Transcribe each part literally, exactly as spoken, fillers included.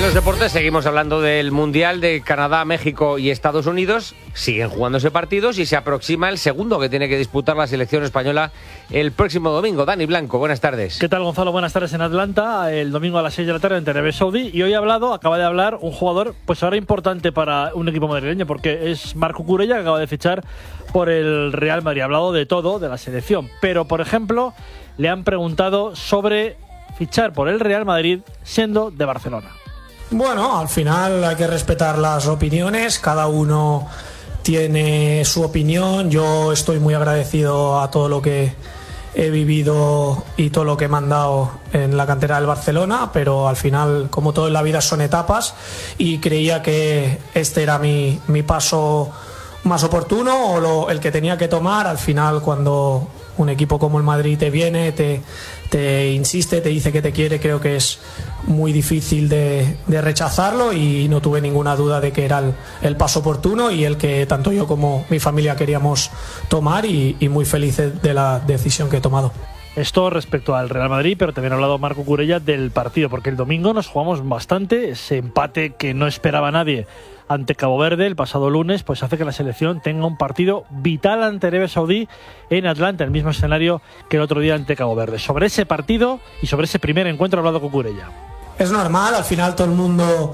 los deportes seguimos hablando del Mundial de Canadá, México y Estados Unidos. Siguen jugándose partidos y se aproxima el segundo que tiene que disputar la selección española el próximo domingo. Dani Blanco, buenas tardes. ¿Qué tal, Gonzalo? Buenas tardes en Atlanta, el domingo a las seis de la tarde en Arabia Saudí. Y hoy ha hablado, acaba de hablar, un jugador pues ahora importante para un equipo madrileño, porque es Marc Cucurella, que acaba de fichar por el Real Madrid. Ha hablado de todo, de la selección. Pero, por ejemplo, le han preguntado sobre fichar por el Real Madrid siendo de Barcelona. Bueno, al final hay que respetar las opiniones, cada uno tiene su opinión. Yo estoy muy agradecido a todo lo que he vivido y todo lo que me han dado en la cantera del Barcelona, pero al final, como todo en la vida, son etapas y creía que este era mi, mi paso más oportuno o lo, el que tenía que tomar. Al final, cuando un equipo como el Madrid te viene, te, te insiste, te dice que te quiere, creo que es muy difícil de, de rechazarlo, y no tuve ninguna duda de que era el, el paso oportuno y el que tanto yo como mi familia queríamos tomar, y, y muy felices de la decisión que he tomado. Esto respecto al Real Madrid, pero también ha hablado Marc Cucurella del partido, porque el domingo nos jugamos bastante. Ese empate que no esperaba nadie ante Cabo Verde el pasado lunes, pues hace que la selección tenga un partido vital ante Arabia Saudí en Atlanta, el mismo escenario que el otro día ante Cabo Verde. Sobre ese partido y sobre ese primer encuentro ha hablado Cucurella. Es normal, al final todo el mundo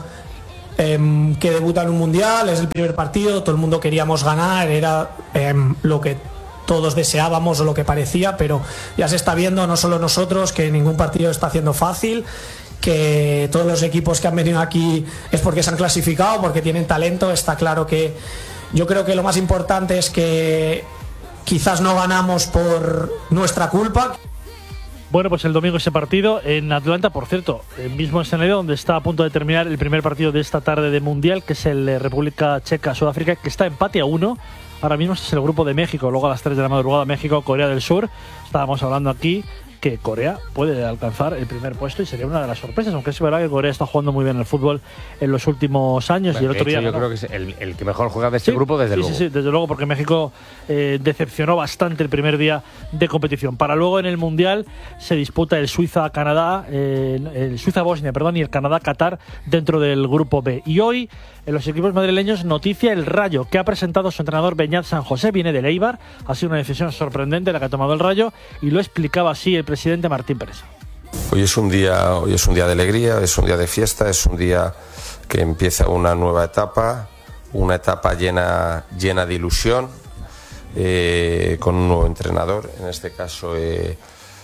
eh, que debuta en un mundial, es el primer partido, todo el mundo queríamos ganar, era eh, lo que todos deseábamos o lo que parecía, pero ya se está viendo, no solo nosotros, que ningún partido está haciendo fácil, que todos los equipos que han venido aquí es porque se han clasificado, porque tienen talento. Está claro que yo creo que lo más importante es que quizás no ganamos por nuestra culpa. Bueno, pues el domingo ese partido en Atlanta, por cierto, el mismo escenario donde está a punto de terminar el primer partido de esta tarde de Mundial, que es el República Checa-Sudáfrica, que está empate a uno. Ahora mismo es el grupo de México, luego a las tres de la madrugada México, Corea del Sur. Estábamos hablando aquí que Corea puede alcanzar el primer puesto y sería una de las sorpresas, aunque es verdad que Corea está jugando muy bien el fútbol en los últimos años. Bueno, y el otro hecho, día yo creo que es el, el que mejor juega de este sí, grupo, desde sí, luego. Sí, sí, desde luego, porque México eh, decepcionó bastante el primer día de competición. Para luego en el Mundial se disputa el Suiza-Canadá, eh, el Suiza-Bosnia, perdón, y el Canadá-Qatar dentro del grupo B. Y hoy, en los equipos madrileños, noticia el Rayo, que ha presentado su entrenador Beñat San José, viene del Eibar. Ha sido una decisión sorprendente la que ha tomado el Rayo, y lo explicaba así el presidente Martín Pérez. Hoy es un día, hoy es un día de alegría, es un día de fiesta, es un día que empieza una nueva etapa, una etapa llena, llena de ilusión, eh, con un nuevo entrenador, en este caso eh,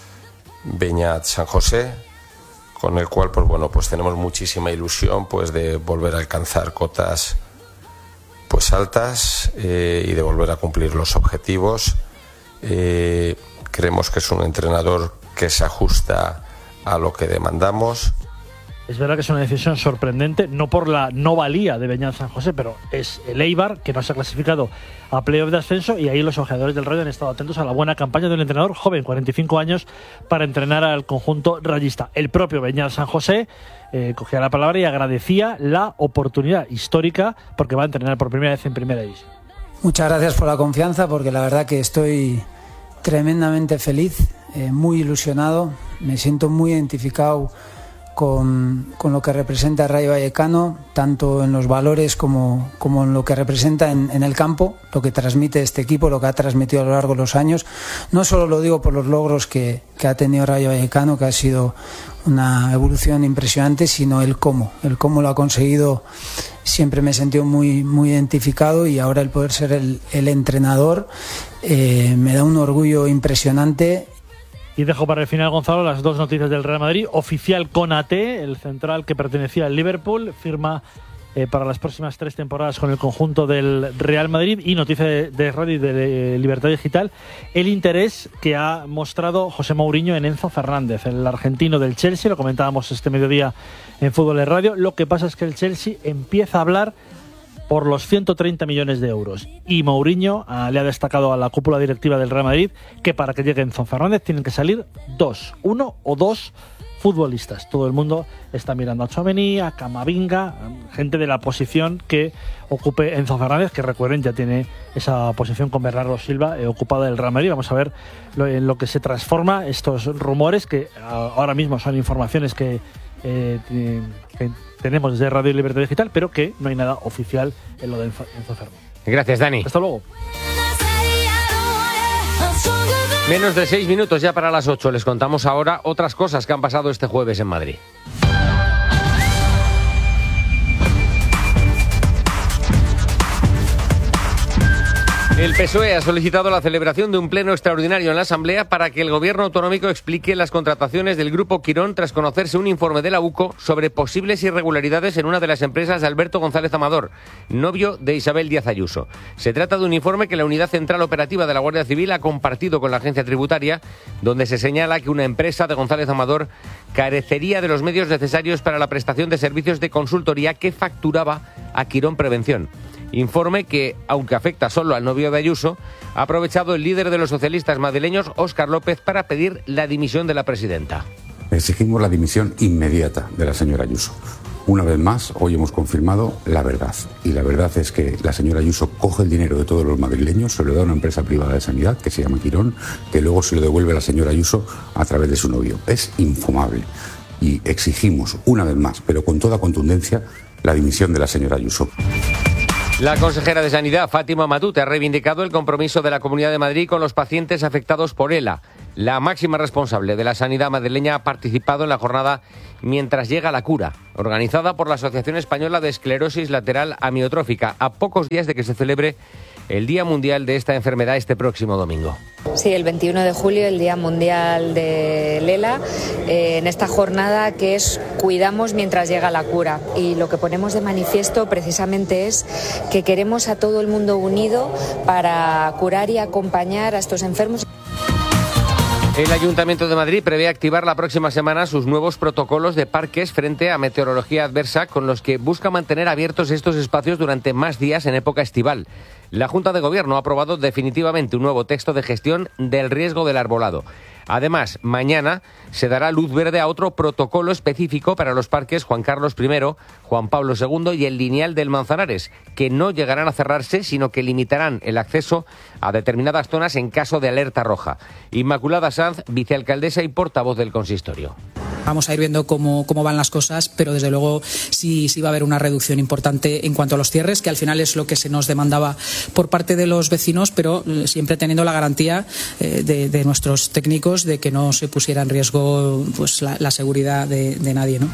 Beñat San José, con el cual pues bueno, pues tenemos muchísima ilusión pues de volver a alcanzar cotas pues altas eh, y de volver a cumplir los objetivos. Eh, creemos que es un entrenador que se ajusta a lo que demandamos. Es verdad que es una decisión sorprendente, no por la no valía de Beñat San José, pero es el Eibar que no se ha clasificado a playoff de ascenso, y ahí los ojeadores del Rayo han estado atentos a la buena campaña de un entrenador joven, cuarenta y cinco años, para entrenar al conjunto rayista. El propio Beñat San José eh, cogía la palabra y agradecía la oportunidad histórica porque va a entrenar por primera vez en primera división. Muchas gracias por la confianza, porque la verdad que estoy tremendamente feliz, eh, muy ilusionado, me siento muy identificado con, con lo que representa Rayo Vallecano, tanto en los valores como, como en lo que representa en, en el campo, lo que transmite este equipo, lo que ha transmitido a lo largo de los años. No solo lo digo por los logros que, que ha tenido Rayo Vallecano, que ha sido una evolución impresionante, sino el cómo, el cómo lo ha conseguido. Siempre me he sentido muy, muy identificado, y ahora el poder ser el, el entrenador eh, me da un orgullo impresionante. Y dejo para el final, Gonzalo, las dos noticias del Real Madrid. Oficial Konaté, el central que pertenecía al Liverpool, firma eh, para las próximas tres temporadas con el conjunto del Real Madrid. Y noticia de, de radio y de, de Libertad Digital, el interés que ha mostrado José Mourinho en Enzo Fernández, el argentino del Chelsea. Lo comentábamos este mediodía en Fútbol de Radio. Lo que pasa es que el Chelsea empieza a hablar por los ciento treinta millones de euros. Y Mourinho ah, le ha destacado a la cúpula directiva del Real Madrid que para que llegue Enzo Fernández tienen que salir dos, uno o dos futbolistas. Todo el mundo está mirando a Tchouaméni, a Camavinga, gente de la posición que ocupe Enzo Fernández, que recuerden ya tiene esa posición con Bernardo Silva eh, ocupada del Real Madrid. Vamos a ver lo, en lo que se transforma estos rumores, que ahora mismo son informaciones que eh, que tenemos desde Radio Libertad Digital, pero que no hay nada oficial en lo de Enzo Fermo. Gracias, Dani. Hasta luego. Menos de seis minutos ya para las ocho. Les contamos ahora otras cosas que han pasado este jueves en Madrid. El P S O E ha solicitado la celebración de un pleno extraordinario en la Asamblea para que el Gobierno autonómico explique las contrataciones del Grupo Quirón tras conocerse un informe de la U C O sobre posibles irregularidades en una de las empresas de Alberto González Amador, novio de Isabel Díaz Ayuso. Se trata de un informe que la Unidad Central Operativa de la Guardia Civil ha compartido con la Agencia Tributaria, donde se señala que una empresa de González Amador carecería de los medios necesarios para la prestación de servicios de consultoría que facturaba a Quirón Prevención. Informe que, aunque afecta solo al novio de Ayuso, ha aprovechado el líder de los socialistas madrileños, Óscar López, para pedir la dimisión de la presidenta. Exigimos la dimisión inmediata de la señora Ayuso. Una vez más, hoy hemos confirmado la verdad. Y la verdad es que la señora Ayuso coge el dinero de todos los madrileños, se lo da a una empresa privada de sanidad, que se llama Quirón, que luego se lo devuelve a la señora Ayuso a través de su novio. Es infumable. Y exigimos, una vez más, pero con toda contundencia, la dimisión de la señora Ayuso. La consejera de Sanidad, Fátima Matute, ha reivindicado el compromiso de la Comunidad de Madrid con los pacientes afectados por ELA. La máxima responsable de la sanidad madrileña ha participado en la jornada Mientras llega la cura, organizada por la Asociación Española de Esclerosis Lateral Amiotrófica, a pocos días de que se celebre el Día Mundial de esta enfermedad este próximo domingo. Sí, el veintiuno de julio, el Día Mundial del ELA, eh, en esta jornada que es Cuidamos mientras llega la cura. Y lo que ponemos de manifiesto precisamente es que queremos a todo el mundo unido para curar y acompañar a estos enfermos. El Ayuntamiento de Madrid prevé activar la próxima semana sus nuevos protocolos de parques frente a meteorología adversa, con los que busca mantener abiertos estos espacios durante más días en época estival. La Junta de Gobierno ha aprobado definitivamente un nuevo texto de gestión del riesgo del arbolado. Además, mañana se dará luz verde a otro protocolo específico para los parques Juan Carlos primero, Juan Pablo segundo y el Lineal del Manzanares, que no llegarán a cerrarse, sino que limitarán el acceso a determinadas zonas en caso de alerta roja. Inmaculada Sanz, vicealcaldesa y portavoz del consistorio. Vamos a ir viendo cómo, cómo van las cosas, pero desde luego sí, sí va a haber una reducción importante en cuanto a los cierres, que al final es lo que se nos demandaba por parte de los vecinos, pero siempre teniendo la garantía eh, de, de nuestros técnicos de que no se pusiera en riesgo pues, la, la seguridad de, de nadie, ¿no?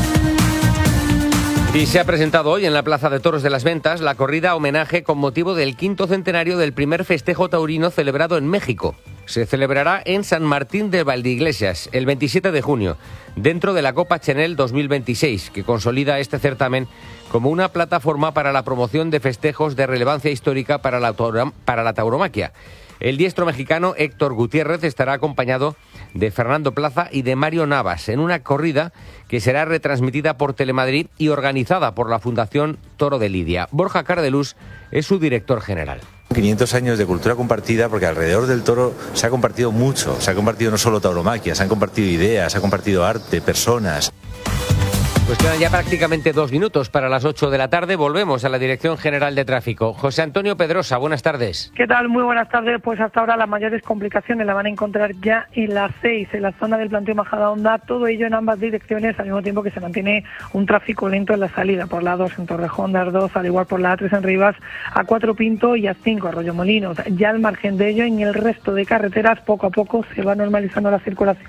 Y se ha presentado hoy en la Plaza de Toros de las Ventas la corrida homenaje con motivo del quinto centenario del primer festejo taurino celebrado en México. Se celebrará en San Martín de Valdeiglesias el veintisiete de junio, dentro de la Copa Chenel dos mil veintiséis, que consolida este certamen como una plataforma para la promoción de festejos de relevancia histórica para la, para la tauromaquia. El diestro mexicano Héctor Gutiérrez estará acompañado de Fernando Plaza y de Mario Navas en una corrida que será retransmitida por Telemadrid y organizada por la Fundación Toro de Lidia. Borja Cardelús es su director general. quinientos años de cultura compartida, porque alrededor del toro se ha compartido mucho, se ha compartido no solo tauromaquia, se han compartido ideas, se ha compartido arte, personas. Pues quedan ya prácticamente dos minutos para las ocho de la tarde. Volvemos a la Dirección General de Tráfico. José Antonio Pedrosa, buenas tardes. ¿Qué tal? Muy buenas tardes. Pues hasta ahora las mayores complicaciones las van a encontrar ya en las seis, en la zona del planteo Majadahonda, todo ello en ambas direcciones, al mismo tiempo que se mantiene un tráfico lento en la salida, por la dos en Torrejón de Ardoz, al igual por la A tres en Rivas, A cuatro Pinto y A cinco Arroyomolinos. Ya al margen de ello, en el resto de carreteras, poco a poco se va normalizando la circulación.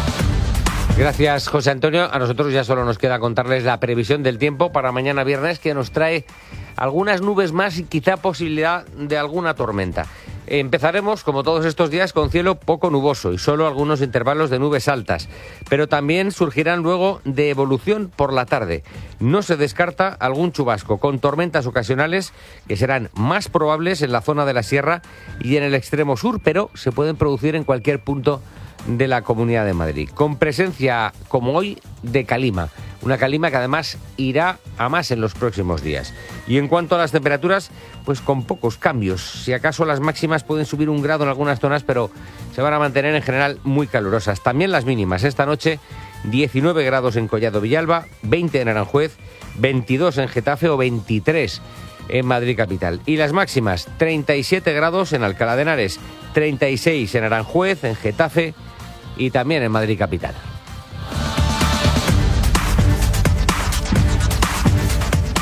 Gracias, José Antonio. A nosotros ya solo nos queda contarles la previsión del tiempo para mañana viernes, que nos trae algunas nubes más y quizá posibilidad de alguna tormenta. Empezaremos, como todos estos días, con cielo poco nuboso y solo algunos intervalos de nubes altas, pero también surgirán luego de evolución por la tarde. No se descarta algún chubasco, con tormentas ocasionales que serán más probables en la zona de la sierra y en el extremo sur, pero se pueden producir en cualquier punto de la Comunidad de Madrid, con presencia, como hoy, de calima. Una calima que además irá a más en los próximos días. Y en cuanto a las temperaturas, pues con pocos cambios. Si acaso las máximas pueden subir un grado en algunas zonas, pero se van a mantener en general muy calurosas. También las mínimas. Esta noche, diecinueve grados en Collado Villalba, veinte en Aranjuez, veintidós en Getafe o veintitrés en Madrid capital. Y las máximas, treinta y siete grados en Alcalá de Henares, treinta y seis en Aranjuez, en Getafe y también en Madrid capital.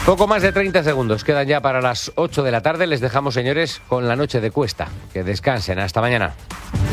Poco más de treinta segundos quedan ya para las ocho de la tarde. Les dejamos, señores, con la noche de Cuesta. Que descansen. Hasta mañana.